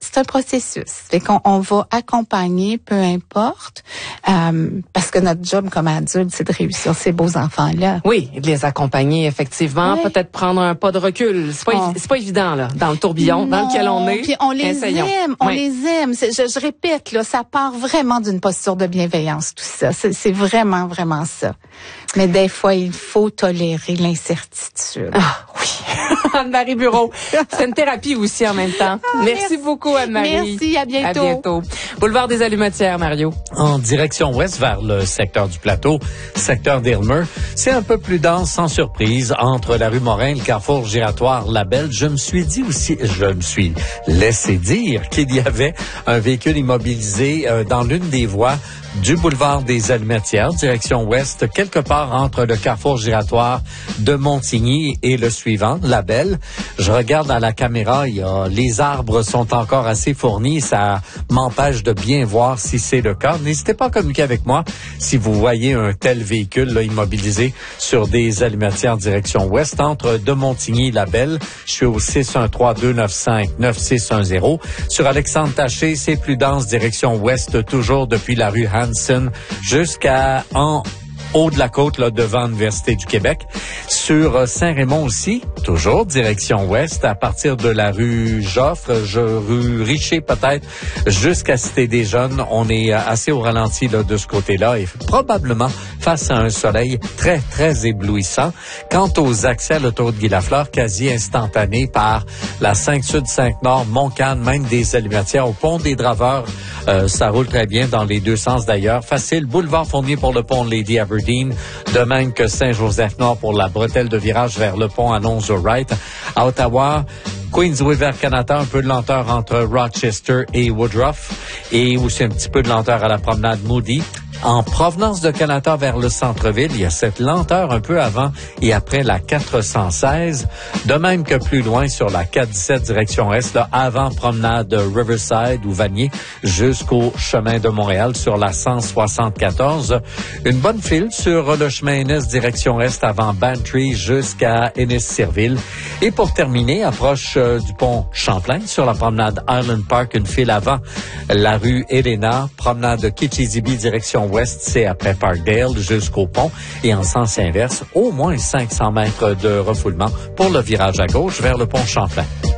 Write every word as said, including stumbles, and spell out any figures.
c'est un processus. Fait qu'on on va accompagner, peu importe, euh, parce que notre job comme adulte, c'est de réussir ces beaux enfants-là. Oui, de les accompagner, effectivement. Oui. Peut-être prendre un pas de recul. C'est pas, on... c'est pas évident, là, dans le tourbillon non, dans lequel on est. Puis on les Essayons. aime, on oui. les aime. C'est, je, je répète, là, ça part vraiment d'une posture de bienveillance, tout ça. C'est, c'est vraiment, vraiment ça. Mais des fois, il faut tolérer l'incertitude. Ah, oui. Anne-Marie Bureau. C'est une thérapie aussi en même temps. Ah, merci, merci beaucoup, Anne-Marie. Merci, à bientôt. À bientôt. Boulevard des Allumetières, Mario. En direction ouest vers le secteur du Plateau, secteur d'Aylmer, c'est un peu plus dense, sans surprise, entre la rue Morin et le carrefour giratoire Labelle. Je me suis dit aussi, je me suis laissé dire qu'il y avait un véhicule immobilisé euh, dans l'une des voies du boulevard des Allumetières, direction ouest, quelque part entre le carrefour giratoire de Montigny et le suivant, Labelle. Je regarde à la caméra, il y a, les arbres sont encore assez fournis, ça m'empêche de bien voir si c'est le cas. N'hésitez pas à communiquer avec moi si vous voyez un tel véhicule là, immobilisé sur des Allumetières direction ouest, entre de Montigny et Labelle. Je suis au six un trois deux neuf cinq neuf six un zéro. Sur Alexandre Taché, c'est plus dense, direction ouest, toujours depuis la rue Hansen jusqu'à en haut de la côte, là, devant l'Université du Québec. Sur Saint-Raymond aussi, toujours direction ouest, à partir de la rue Joffre, je, rue Richer peut-être, jusqu'à Cité des Jeunes. On est assez au ralenti là, de ce côté-là et probablement face à un soleil très, très éblouissant. Quant aux accès à l'autoroute Guy-Lafleur, quasi instantanés par la cinq Sud, cinq Nord, Montcalm, même des Allumetières, au pont des Draveurs. Euh, ça roule très bien dans les deux sens d'ailleurs. Facile, boulevard Fournier pour le pont Lady Aberdeen, de même que Saint-Joseph-Nord pour la bretelle de virage vers le pont Alonzo-Wright. À Ottawa, Queensway vers Canada, un peu de lenteur entre Rochester et Woodruff, et aussi un petit peu de lenteur à la promenade Moody. En provenance de Canada vers le centre-ville, il y a cette lenteur un peu avant et après la quatre cent seize. De même que plus loin sur la quatre dix-sept direction est, là, avant promenade Riverside ou Vanier jusqu'au chemin de Montréal sur la cent soixante-quatorze. Une bonne file sur le chemin Ennis direction est avant Bantry jusqu'à Ennis-Cirville. Et pour terminer, approche euh, du pont Champlain sur la promenade Island Park, une file avant la rue Elena, promenade Kitchizibee direction ouest, c'est après Parkdale jusqu'au pont et en sens inverse, au moins cinq cents mètres de refoulement pour le virage à gauche vers le pont Champlain.